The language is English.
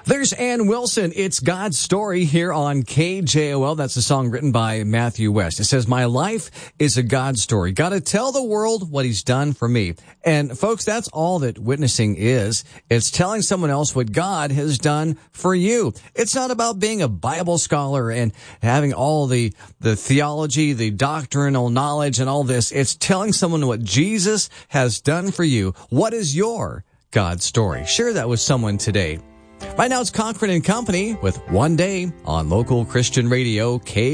There's Ann Wilson. It's God's Story here on KJOL. That's a song written by Matthew West. It says, my life is a God story. Got to tell the world what he's done for me. And folks, that's all that witnessing is. It's telling someone else what God has done for you. It's not about being a Bible scholar and having all the theology, the doctrinal knowledge and all this. It's telling someone what Jesus has done for you. What is your God story? Share that with someone today. Right now it's Cochran and Company with One Day on local Christian radio,